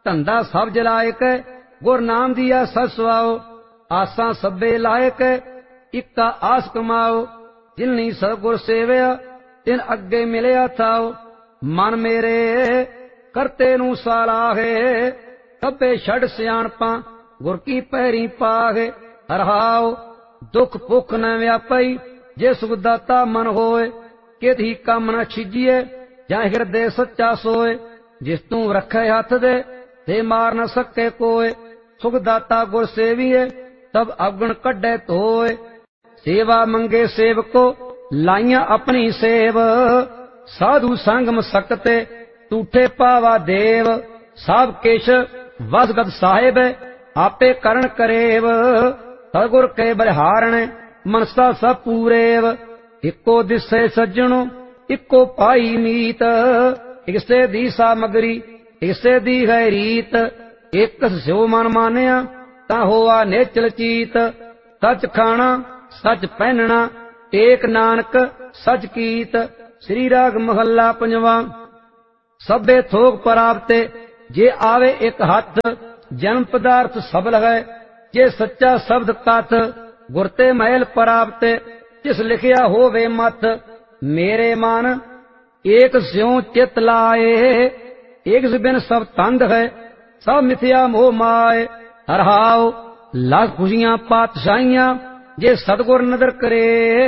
धंधा सब जलायक गुर नाम दिया सत सुआओ। आसां सब्बे लायक इक्का आस कमाओ। जिननी सतगुर सेविया तिन अगे मिलिया थाओ। मन मेरे करते नू सालाहे कब्बे छड़ सियाणपां गुर की पैरी पाहे। हरहाओ दुख भुख न व्यापई जे सुखदाता मन होए। कित ही कम न छिजिए जां हिरदे सच्चा सोए। जिस तू रखे हथ दे मार न सके कोय। सुखदाता गुर सेविए तब अवगुण कड्डे धोए। सेवा मंगे सेवको लाइया अपनी सेव। साधु संगम सकते टूठे पावा देव। सब किश वसगत साहिब आपे करण करेव। सतगुर के बलिहारण मनसा सब पूरेव। इको दिसे सज्जणो इको पाई मीत। इकसे दी सामग्री इकसे दी है रीत। एक स्यो मन मानिया ता होआ नेचल चीत। सच खाना सच पहनना एक नानक सच कीत। श्री राग महला पंजवा। सभे थोक परावते जे आवे एक हथ। जन्म पदार्थ सबल है जे सच्चा शब्द कथ। गुरते महल परावते जिस लिखिया होवे मथ। मेरे मन एक स्यों चित लाए एक बिन सब तंद है सब मिथ्या मोह माए। हरहाओ लाख खुशियां पातशाहियां जे सतगुर नदर करे।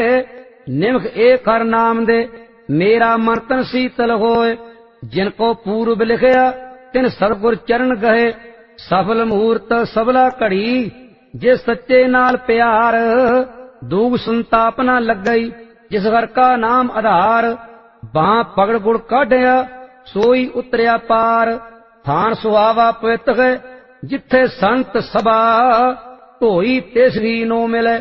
निमख एक हर नाम दे मेरा मन तन शीतल होए। जिनको पूर्व लिखया तिन सतगुर चरण गए। सफल मुहूर्त सबला घड़ी जे सच्चे नाल प्यार। दूग संताप न लगई जिस घर का नाम आधार। बां पगड़ गुड़ काढ़िया सोई उतरिया पार। थान सुहावा पवित्र है जिथे संत सभा। धोई तेसरी नो मिले